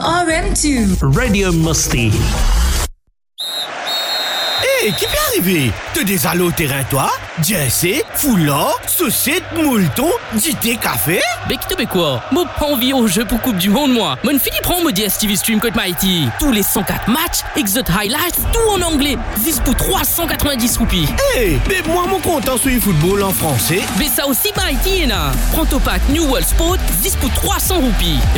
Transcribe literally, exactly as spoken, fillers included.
R M two. Radio Musty. Hey, qui peut arriver? T'as des allos au terrain, toi? Jesse, foulard, saucette, moulton, du thé, café? Mais qui te fait quoi? Moi, pas envie au jeu pour Coupe du Monde, moi. Mon fini prend mon D S T V Stream Code Mighty. Tous les cent quatre matchs, Exot Highlights, tout en anglais. Juste pour trois cent quatre-vingt-dix roupies. Hey, mais moi, mon content sur le football en français. Mais ça aussi, Mighty, là. Prends ton pack New World Sport, juste pour trois cents roupies.